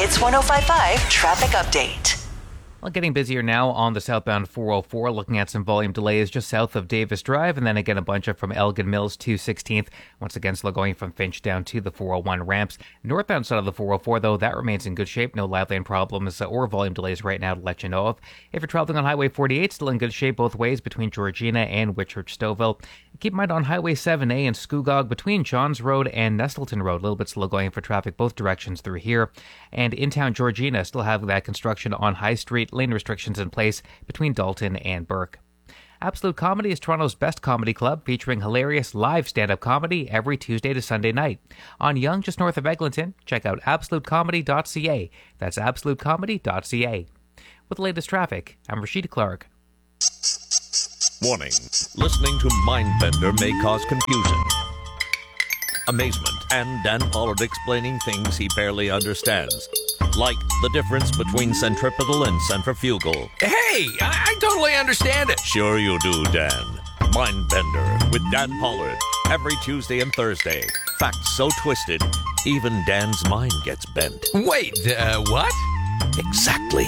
Hits 105.5 Traffic Update. Well, getting busier now on the southbound 404, looking at some volume delays just south of Davis Drive, and then again a bunch of from Elgin Mills to 16th. Once again, slow going from Finch down to the 401 ramps. Northbound side of the 404, though, that remains in good shape. No live lane problems or volume delays right now to let you know of. If you're traveling on Highway 48, still in good shape both ways between Georgina and Whitchurch-Stouffville. Keep in mind on Highway 7A and Scugog between Johns Road and Nestleton Road, a little bit slow going for traffic both directions through here. And in town Georgina, still have that construction on High Street, lane restrictions in place between Dalton and Burke. Absolute Comedy is Toronto's best comedy club, featuring hilarious live stand-up comedy every Tuesday to Sunday night. On Yonge, just north of Eglinton, check out absolutecomedy.ca. That's absolutecomedy.ca. With the latest traffic, I'm Rashida Clark. Warning. Listening to Mindbender may cause confusion, amazement, and Dan Pollard explaining things he barely understands. Like the difference between centripetal and centrifugal. Hey, I totally understand it. Sure you do, Dan. Mindbender with Dan Pollard. Every Tuesday and Thursday. Facts so twisted, even Dan's mind gets bent. Wait, what? Exactly.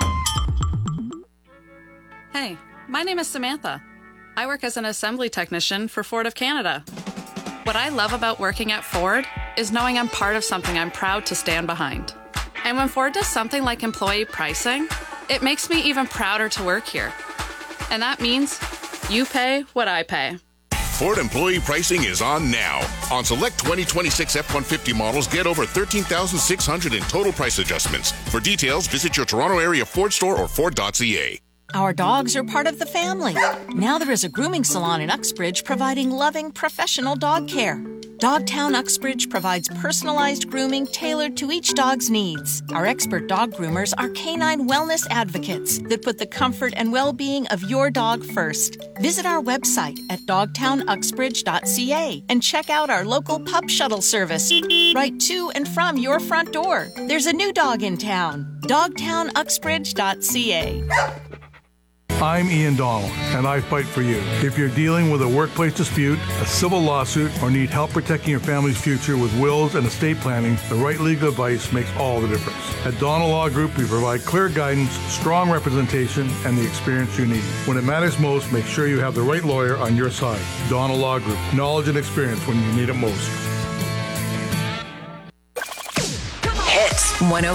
Hey, my name is Samantha. I work as an assembly technician for Ford of Canada. What I love about working at Ford is knowing I'm part of something I'm proud to stand behind. And when Ford does something like employee pricing, it makes me even prouder to work here. And that means you pay what I pay. Ford employee pricing is on now. On select 2026 F-150 models, get over $13,600 in total price adjustments. For details, visit your Toronto area Ford store or Ford.ca. Our dogs are part of the family. Now there is a grooming salon in Uxbridge providing loving, professional dog care. Dogtown Uxbridge provides personalized grooming tailored to each dog's needs. Our expert dog groomers are canine wellness advocates that put the comfort and well-being of your dog first. Visit our website at dogtownuxbridge.ca and check out our local pup shuttle service right to and from your front door. There's a new dog in town. dogtownuxbridge.ca. I'm Ian Donald, and I fight for you. If you're dealing with a workplace dispute, a civil lawsuit, or need help protecting your family's future with wills and estate planning, the right legal advice makes all the difference. At Donald Law Group, we provide clear guidance, strong representation, and the experience you need. When it matters most, make sure you have the right lawyer on your side. Donald Law Group, knowledge and experience when you need it most. Hits 105.5.